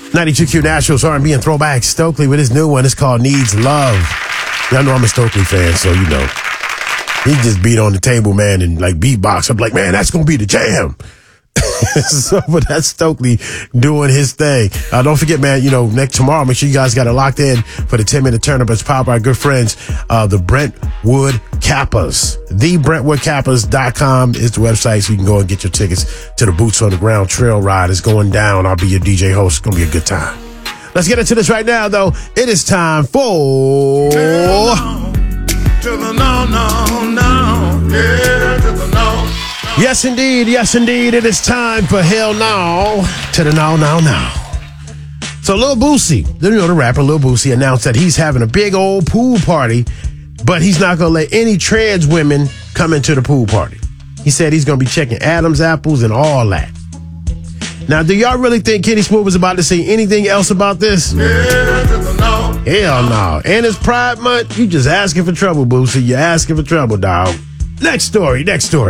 92Q Naturals R&B and Throwback. Stokely with his new one. It's called Needs Love. Y'all know I'm a Stokely fan, so you know. He just beat on the table, man, and like beatbox. I'm like, man, that's going to be the jam. So, but that's Stokely doing his thing. Don't forget, man, tomorrow, make sure you guys got it locked in for the 10-minute tournament. It's powered by our good friends, the Brentwood Kappas. TheBrentwoodKappas.com is the website, so you can go and get your tickets to the Boots on the Ground trail ride. It's going down. I'll be your DJ host. It's going to be a good time. Let's get into this right now, though. It is time for... To the no. Yeah, to the no. Yes, indeed. It is time for Hell No to the No. So Lil Boosie, the rapper Lil Boosie, announced that he's having a big old pool party, but he's not going to let any trans women come into the pool party. He said he's going to be checking Adam's apples and all that. Now, do y'all really think Kenny Smooth was about to say anything else about this? Hell no. And it's Pride Month. You just asking for trouble, Boosie. You're asking for trouble, dog. Next story.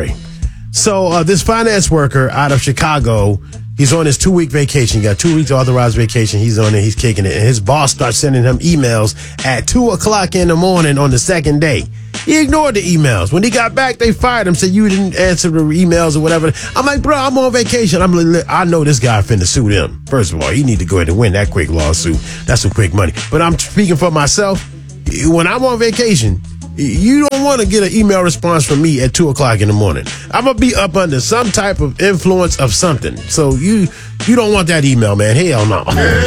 So this finance worker out of Chicago, he's on his 2-week vacation. He got 2 weeks authorized vacation. He's on it. He's kicking it. And his boss starts sending him emails at 2:00 in the morning on the second day. He ignored the emails. When he got back, they fired him, said, you didn't answer the emails or whatever. I'm like, bro, I'm on vacation. I know this guy finna sue him. First of all, he need to go ahead and win that quick lawsuit. That's some quick money. But I'm speaking for myself. When I'm on vacation, you don't want to get an email response from me at 2:00 in the morning. I'm going to be up under some type of influence of something. So you don't want that email, man. Hell no.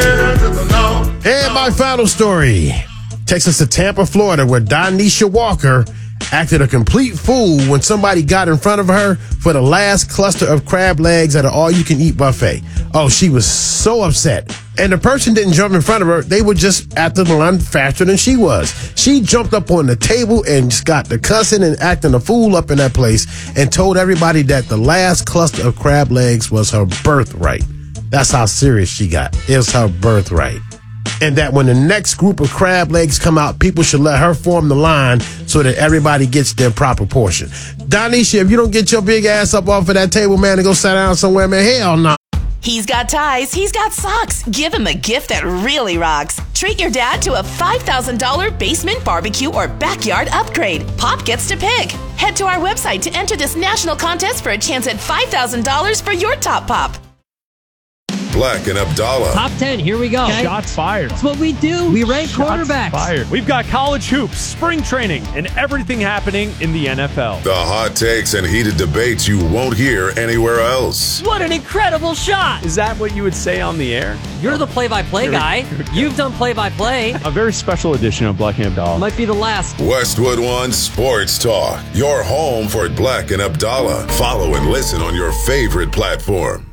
And my final story takes us to Tampa, Florida, where Donisha Walker acted a complete fool when somebody got in front of her for the last cluster of crab legs at an all-you-can-eat buffet. Oh, she was so upset. And the person didn't jump in front of her. They were just at the line faster than she was. She jumped up on the table and just got the cussing and acting a fool up in that place and told everybody that the last cluster of crab legs was her birthright. That's how serious she got. It was her birthright. And that when the next group of crab legs come out, people should let her form the line so that everybody gets their proper portion. Donisha, if you don't get your big ass up off of that table, man, and go sit down somewhere, man, hell no. He's got ties, he's got socks. Give him a gift that really rocks. Treat your dad to a $5,000 basement barbecue or backyard upgrade. Pop gets to pick. Head to our website to enter this national contest for a chance at $5,000 for your top pop. Black and Abdallah. Top 10, here we go. Okay. Shots fired. That's what we do. We rank quarterbacks. Fired. We've got college hoops, spring training, and everything happening in the NFL. The hot takes and heated debates you won't hear anywhere else. What an incredible shot. Is that what you would say on the air? You're the play-by-play guy. You've done play-by-play. A very special edition of Black and Abdallah. Might be the last. Westwood One Sports Talk. Your home for Black and Abdallah. Follow and listen on your favorite platform.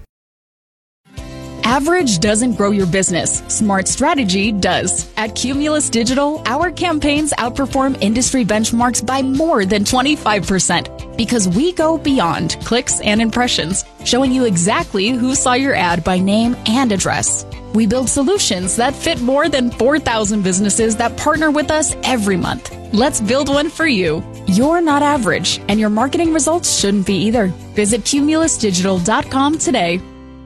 Average doesn't grow your business. Smart strategy does. At Cumulus Digital, our campaigns outperform industry benchmarks by more than 25% because we go beyond clicks and impressions, showing you exactly who saw your ad by name and address. We build solutions that fit more than 4,000 businesses that partner with us every month. Let's build one for you. You're not average, and your marketing results shouldn't be either. Visit cumulusdigital.com today.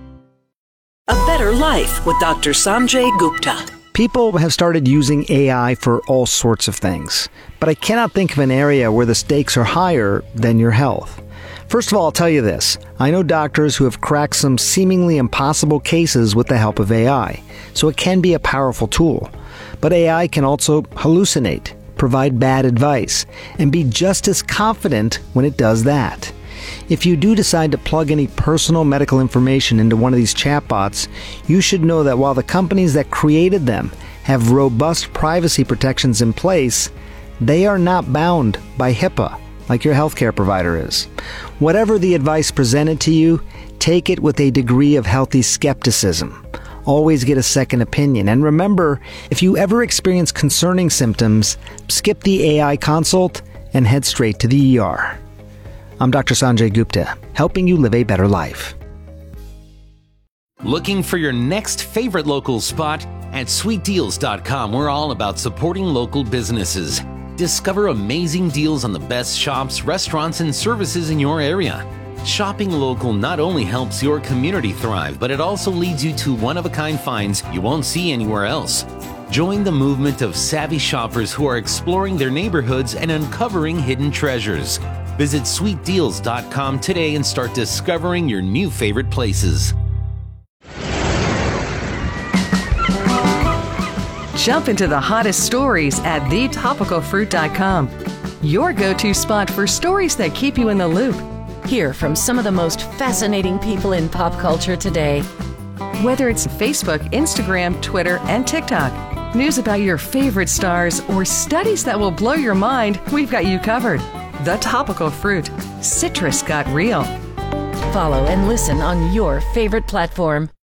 A Better Life with Dr. Sanjay Gupta. People have started using AI for all sorts of things, but I cannot think of an area where the stakes are higher than your health. First of all, I'll tell you this. I know doctors who have cracked some seemingly impossible cases with the help of AI, so it can be a powerful tool. But AI can also hallucinate, provide bad advice, and be just as confident when it does that. If you do decide to plug any personal medical information into one of these chatbots, you should know that while the companies that created them have robust privacy protections in place, they are not bound by HIPAA like your healthcare provider is. Whatever the advice presented to you, take it with a degree of healthy skepticism. Always get a second opinion. And remember, if you ever experience concerning symptoms, skip the AI consult and head straight to the ER. I'm Dr. Sanjay Gupta, helping you live a better life. Looking for your next favorite local spot? At sweetdeals.com, we're all about supporting local businesses. Discover amazing deals on the best shops, restaurants, and services in your area. Shopping local not only helps your community thrive, but it also leads you to one-of-a-kind finds you won't see anywhere else. Join the movement of savvy shoppers who are exploring their neighborhoods and uncovering hidden treasures. Visit sweetdeals.com today and start discovering your new favorite places. Jump into the hottest stories at thetopicalfruit.com. Your go-to spot for stories that keep you in the loop. Hear from some of the most fascinating people in pop culture today. Whether it's Facebook, Instagram, Twitter, and TikTok, news about your favorite stars, or studies that will blow your mind, we've got you covered. The Topical Fruit. Citrus got real. Follow and listen on your favorite platform.